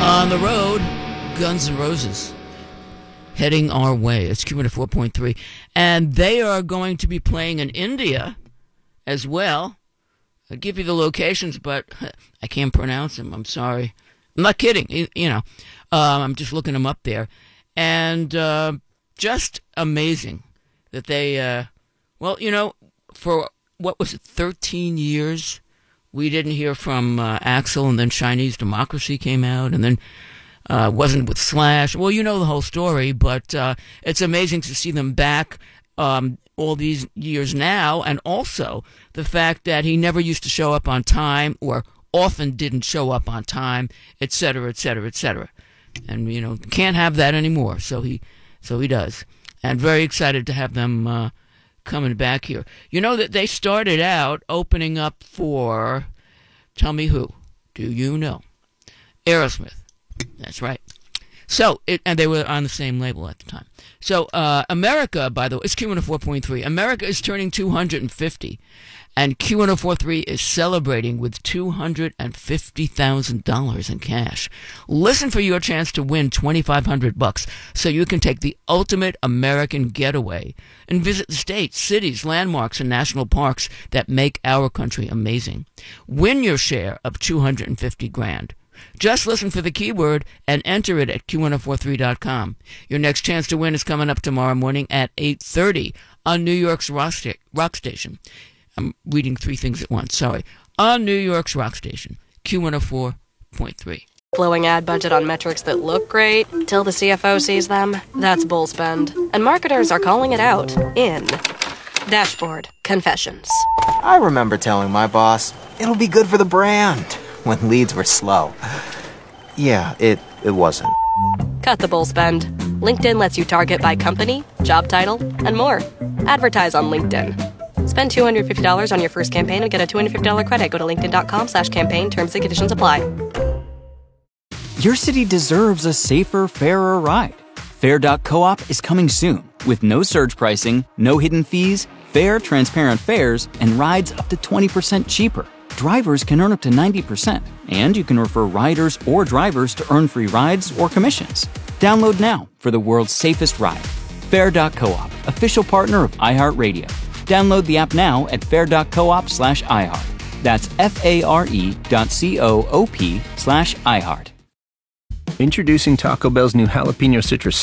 On the road, Guns N' Roses heading our way. It's Q104.3. And they are going to be playing in India as well. I'll give you the locations, but I can't pronounce them. I'm sorry. I'm not kidding. I'm just looking them up there. And just amazing that they, for what was it, 13 years, we didn't hear from Axl, and then Chinese Democracy came out, and then wasn't with Slash. Well, you know the whole story, but it's amazing to see them back all these years now, and also the fact that he never used to show up on time, or often didn't show up on time, et cetera, et cetera, et cetera. And, can't have that anymore, so he does. And very excited to have them coming back here. You know that they started out opening up for, tell me who, do you know? Aerosmith. That's right. So, and they were on the same label at the time. So, America, by the way, it's Q104.3. America is turning 250, and Q1043 is celebrating with $250,000 in cash. Listen for your chance to win $2,500 so you can take the ultimate American getaway and visit the states, cities, landmarks, and national parks that make our country amazing. Win your share of $250,000. Just listen for the keyword and enter it at Q1043.com. Your next chance to win is coming up tomorrow morning at 8:30 on New York's rock station. I'm reading three things at once, sorry. On New York's rock station, Q104.3. Flowing ad budget on metrics that look great till the CFO sees them. That's bull spend. And marketers are calling it out in Dashboard Confessions. I remember telling my boss, it'll be good for the brand, when leads were slow. Yeah, it wasn't. Cut the bull spend. LinkedIn lets you target by company, job title, and more. Advertise on LinkedIn. Spend $250 on your first campaign and get a $250 credit. Go to linkedin.com/campaign. Terms and conditions apply. Your city deserves a safer, fairer ride. Fair.coop is coming soon with no surge pricing, no hidden fees, fair, transparent fares, and rides up to 20% cheaper. Drivers can earn up to 90%, and you can refer riders or drivers to earn free rides or commissions. Download now for the world's safest ride. Fair.coop, official partner of iHeartRadio. Download the app now at fair.coop/iHeart. That's FARE.coop/iHeart. Introducing Taco Bell's new Jalapeno Citrus